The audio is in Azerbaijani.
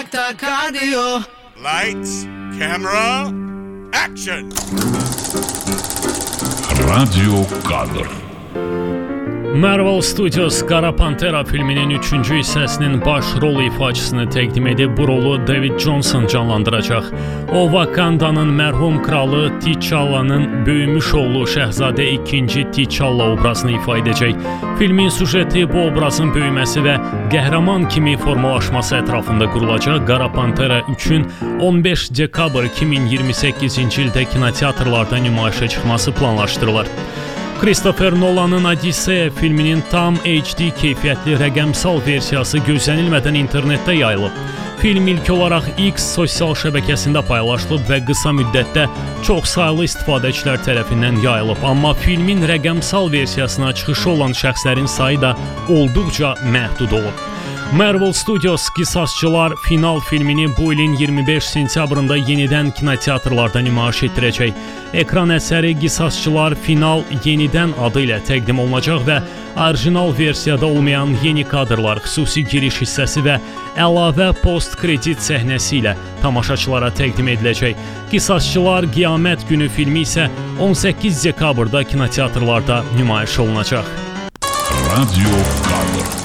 Hayatta kardiyo. Lights, camera, action. Radyo Kadr. Marvel Studios Qara Pantera filminin 3-cü hissəsinin baş rol ifaçısını təqdim edib. Bu rolu David Johnson canlandıracaq. O, Wakandanın mərhum kralı T'Challa'nın böyümüş oğlu Şəhzadə 2. T'Challa obrazını ifa edəcək. Filmin sujeti bu obrazın böyüməsi və qəhrəman kimi formalaşması ətrafında qurulacaq. Qara Pantera 3-ün 15 dekabr 2028-ci ildə kinoteatrlarda nümayişə çıxması planlaşdırılır. Christopher Nolan'ın Odisseya filminin tam HD keyfiyyətli rəqəmsal versiyası gözlənilmədən internetdə yayılıb. Film ilk olaraq X sosial şəbəkəsində paylaşılıb və qısa müddətdə çox saylı istifadəçilər tərəfindən yayılıb. Amma filmin rəqəmsal versiyasına çıxışı olan şəxslərin sayı da olduqca məhdud olub. Marvel Studios Qisasçılar final filmini bu ilin 25 sentyabrında yenidən kinoteatrlarda nümayiş etdirəcək. Ekran əsəri Qisasçılar final yenidən adı ilə təqdim olunacaq və orijinal versiyada olmayan yeni kadrlar, xüsusi giriş hissəsi və əlavə post-kredit səhnəsi ilə tamaşaçılara təqdim ediləcək. Qisasçılar Qiyamət günü filmi isə 18 dekabrda kinoteatrlarda nümayiş olunacaq. Radyo Kadr.